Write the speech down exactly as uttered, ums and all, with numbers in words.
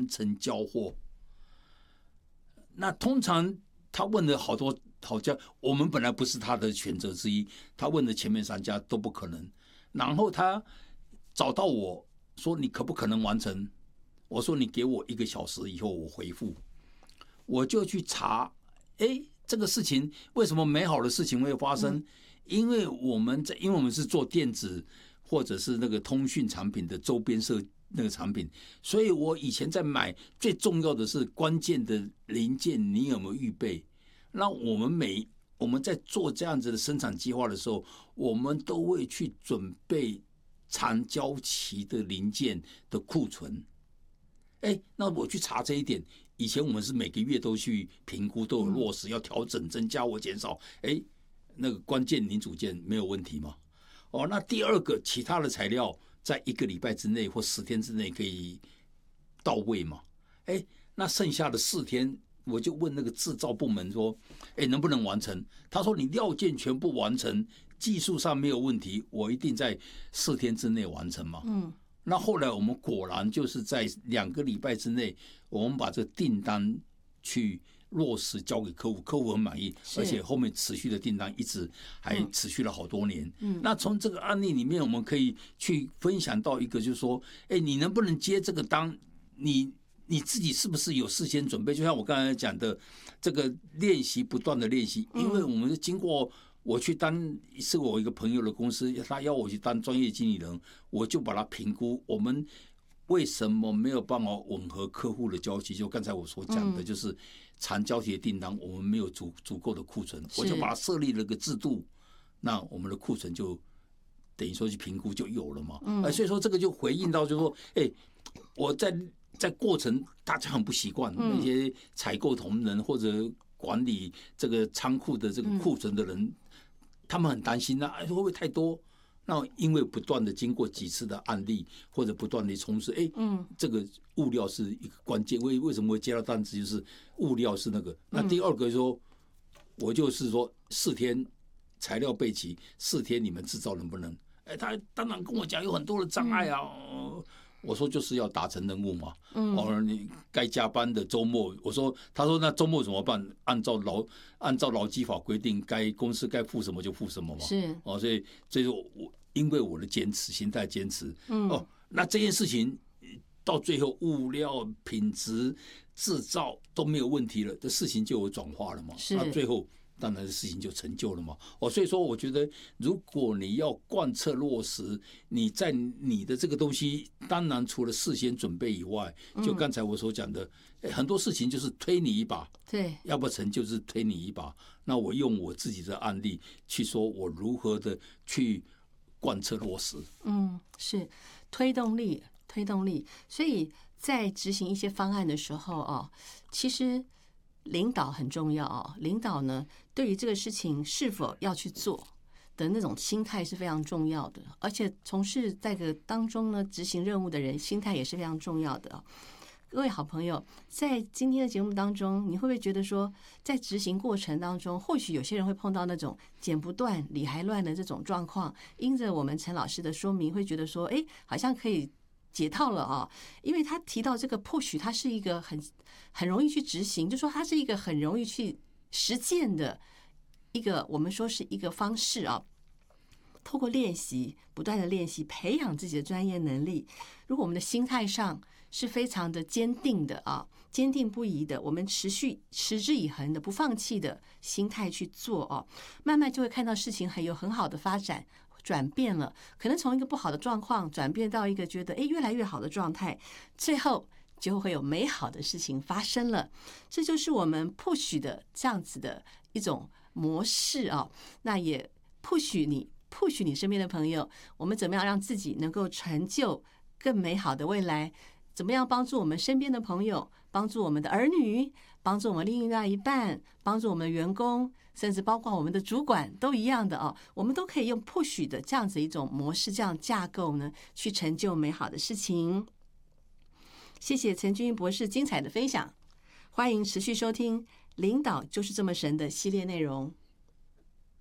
完成交货。那通常他问了好多好家，我们本来不是他的选择之一，他问的前面三家都不可能。然后他找到我说：“你可不可能完成？”我说：“你给我一个小时以后我回复。”我就去查，哎，这个事情为什么美好的事情会发生？嗯、因为我们在，因为我们是做电子或者是那个通讯产品的周边设那个产品，所以我以前在买最重要的是关键的零件，你有没有预备？那我们每我们在做这样子的生产计划的时候，我们都会去准备长交期的零件的库存。哎，那我去查这一点。以前我们是每个月都去评估，都有落实，要调整、增加或减少。哎，那个关键零组件没有问题吗？哦，那第二个，其他的材料在一个礼拜之内或十天之内可以到位吗？哎，那剩下的四天，我就问那个制造部门说：“哎，能不能完成？”他说：“你料件全部完成，技术上没有问题，我一定在四天之内完成嘛。”嗯。那后来我们果然就是在两个礼拜之内，我们把这个订单去落实交给客户，客户很满意，而且后面持续的订单一直还持续了好多年。嗯，那从这个案例里面，我们可以去分享到一个，就是说，哎，你能不能接这个单？你你自己是不是有事先准备？就像我刚才讲的，这个练习不断的练习，因为我们是经过。我去当是我一个朋友的公司，他要我去当专业经理人，我就把它评估。我们为什么没有办法吻合客户的交期？就刚才我所讲的，就是长交期的订单，我们没有足足够的库存，我就把它设立了个制度，那我们的库存就等于说去评估就有了嘛。嗯，所以说这个就回应到，就是说，哎，我在在过程大家很不习惯，那些采购同仁或者管理这个仓库的这个库存的人。他们很担心啊，会不会太多？那因为不断的经过几次的案例，或者不断的冲刺，哎，嗯，这个物料是一个关键。为为什么会接到单子？就是物料是那个。那第二个说，我就是说四天材料备齐，四天你们制造能不能？哎，他当然跟我讲有很多的障碍啊。嗯我说就是要达成任务嘛，嗯，哦，你该加班的周末，我说，他说那周末怎么办？按照劳按照劳基法规定，该公司该付什么就付什么嘛，是，哦，所以所以说我因为我的坚持，心态坚持，嗯，哦，那这件事情到最后物料品质制造都没有问题了，这事情就有转化了嘛，是，那最后。当然事情就成就了嘛。哦，所以说我觉得，如果你要贯彻落实，你在你的这个东西，当然除了事先准备以外，就刚才我所讲的，很多事情就是推你一把，对，要不成就是推你一把。那我用我自己的案例去说，我如何的去贯彻落实。嗯， 是推动力，推动力。所以在执行一些方案的时候啊，其实。领导很重要哦，领导呢，对于这个事情是否要去做的那种心态是非常重要的，而且从事在这个当中呢，执行任务的人心态也是非常重要的。各位好朋友，在今天的节目当中，你会不会觉得说，在执行过程当中，或许有些人会碰到那种剪不断、理还乱的这种状况？因着我们陈老师的说明，会觉得说，哎，好像可以。解套了啊，因为他提到这个，或许它是一个很很容易去执行，就说它是一个很容易去实践的一个，我们说是一个方式啊。透过练习，不断的练习，培养自己的专业能力。如果我们的心态上是非常的坚定的啊，坚定不移的，我们持续持之以恒的、不放弃的心态去做啊，慢慢就会看到事情很有很好的发展。转变了，可能从一个不好的状况转变到一个觉得诶越来越好的状态，最后就会有美好的事情发生了。这就是我们 push 的这样子的一种模式啊。那也 push 你 push 你身边的朋友，我们怎么样让自己能够成就更美好的未来？怎么样帮助我们身边的朋友，帮助我们的儿女，帮助我们另外一半，帮助我们的员工，甚至包括我们的主管都一样的哦。我们都可以用 push 的这样子一种模式，这样架构呢，去成就美好的事情。谢谢陈君博士精彩的分享，欢迎持续收听《领导就是这么神》的系列内容。